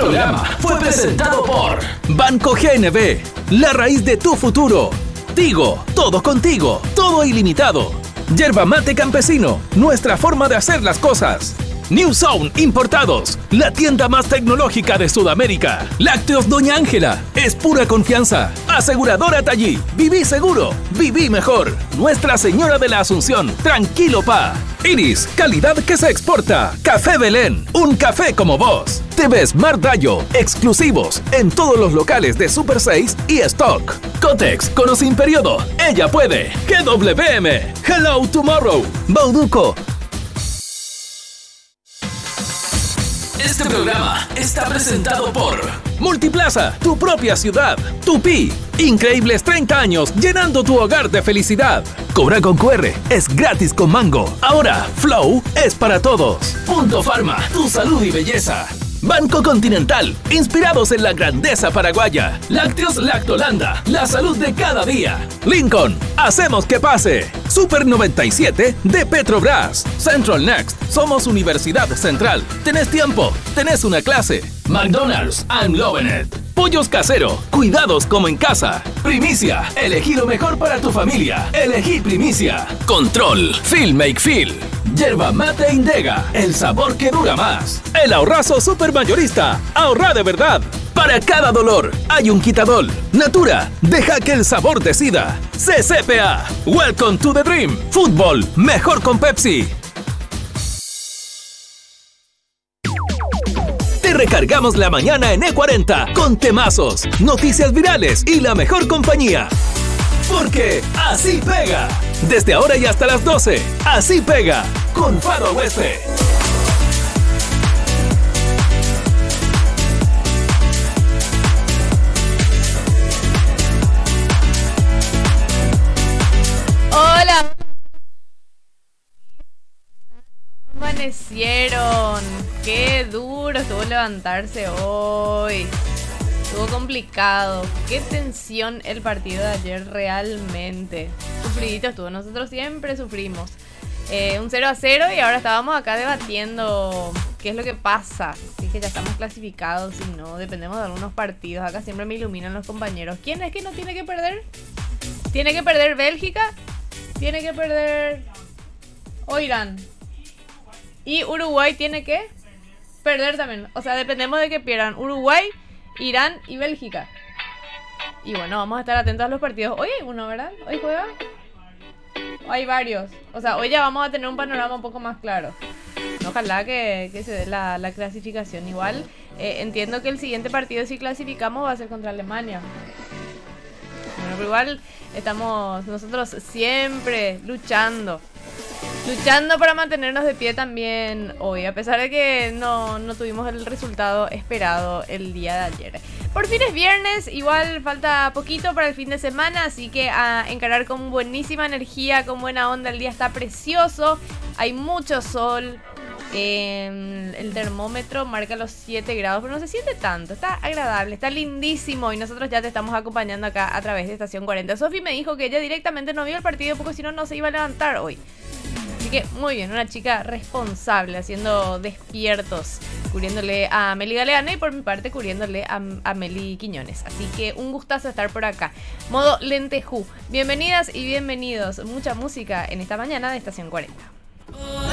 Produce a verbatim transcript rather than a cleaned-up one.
programa fue presentado por Banco G N B, la raíz de tu futuro. Tigo, todo contigo, todo ilimitado. Yerba Mate Campesino, nuestra forma de hacer las cosas. New Zone Importados, la tienda más tecnológica de Sudamérica. Lácteos Doña Ángela, es pura confianza. Aseguradora Tallí, viví seguro, viví mejor. Nuestra Señora de la Asunción, tranquilo pa. Iris, calidad que se exporta. Café Belén, un café como vos. T V Smart Dayo, exclusivos en todos los locales de Super seis y Stock. Cotex, con o sin periodo, ella puede. G W M, Hello Tomorrow. Bauduco. Este programa está presentado por Multiplaza, tu propia ciudad. Tupi, increíbles treinta años llenando tu hogar de felicidad. Cobra con Q R, es gratis con Mango. Ahora, Flow es para todos. Punto Pharma, tu salud y belleza. Banco Continental, inspirados en la grandeza paraguaya. Lácteos Lactolanda, la salud de cada día. Lincoln, hacemos que pase. Super noventa y siete de Petrobras. Central Next, somos Universidad Central. Tenés tiempo, tenés una clase. McDonald's, I'm loving it. Pollos Casero, cuidados como en casa. Primicia, elegí lo mejor para tu familia. Elegí Primicia. Control, Feel Make Feel. Yerba Mate Indega, el sabor que dura más. El ahorrazo supermayorista, ahorra de verdad. Para cada dolor hay un quitadol. Natura, deja que el sabor decida. C C P A, welcome to the dream. Fútbol, mejor con Pepsi. Te recargamos la mañana en E cuarenta con temazos, noticias virales y la mejor compañía. Porque así pega. Desde ahora y hasta las doce, así pega con Fado Huespe. Hola. ¿Cómo amanecieron? Qué duro estuvo levantarse hoy. Estuvo complicado. Qué tensión el partido de ayer realmente. Sufridito estuvo. Nosotros siempre sufrimos. Eh, un cero a cero y ahora estábamos acá debatiendo qué es lo que pasa. Si es que ya estamos clasificados, si no, dependemos de algunos partidos. Acá siempre me iluminan los compañeros. ¿Quién es que no tiene que perder? ¿Tiene que perder Bélgica? ¿Tiene que perder o Irán? Y Uruguay tiene que perder también. O sea, dependemos de que pierdan Uruguay, Irán y Bélgica. Y bueno, vamos a estar atentos a los partidos. Hoy hay uno, ¿verdad? ¿Hoy juega? ¿O hay varios? O sea, hoy ya vamos a tener un panorama un poco más claro. Ojalá que, que se dé la, la clasificación. Igual, eh, entiendo que el siguiente partido, si clasificamos, va a ser contra Alemania. Bueno, pero igual estamos nosotros siempre luchando. Luchando para mantenernos de pie también hoy, a pesar de que no, no tuvimos el resultado esperado el día de ayer. Por fin es viernes, igual falta poquito para el fin de semana, así que a encarar con buenísima energía, con buena onda. El día está precioso, hay mucho sol, eh, el termómetro marca los siete grados, pero no se siente tanto, está agradable, está lindísimo y nosotros ya te estamos acompañando acá a través de Estación cuarenta. Sofi me dijo que ella directamente no vio el partido porque si no, no se iba a levantar hoy. Así que muy bien, una chica responsable, haciendo despiertos, cubriéndole a Meli Galeano y por mi parte cubriéndole a, a Meli Quiñones. Así que un gustazo estar por acá. Modo lentejú. Bienvenidas y bienvenidos. Mucha música en esta mañana de Estación cuarenta.